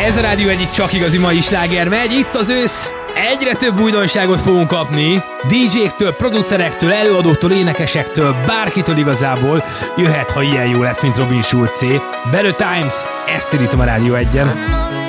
Ez a Rádió egyik csak igazi mai sláger megy. Itt az ősz. Egyre több újdonságot fogunk kapni. DJ-któl, producerektől, előadóktól, énekesektől, bárkitől igazából. Jöhet, ha ilyen jó lesz, mint Robin Schulzé. Better Times, ezt írítom a Rádió 1-en.